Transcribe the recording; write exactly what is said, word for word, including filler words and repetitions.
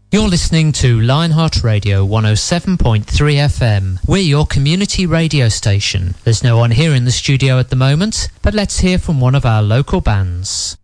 You're listening to Lionheart Radio one oh seven point three F M. We're your community radio station. There's no one here in the studio at the moment, but let's hear from one of our local bands.